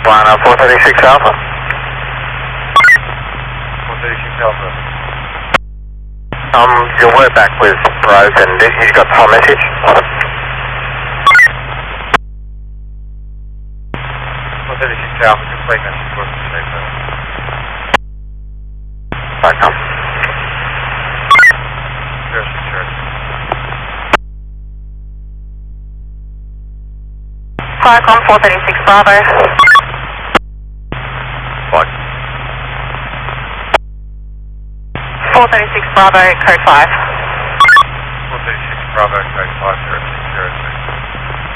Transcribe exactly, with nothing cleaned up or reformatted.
Line up four thirty-six Alpha. four thirty-six Alpha. Um, your word back with Rose and you got the whole message? four thirty-six Alpha, complete message for Safer. Back up. zero six zero. Clark on four thirty-six Bravo. What? four thirty-six Bravo, code five. four thirty-six Bravo, code five zero six zero.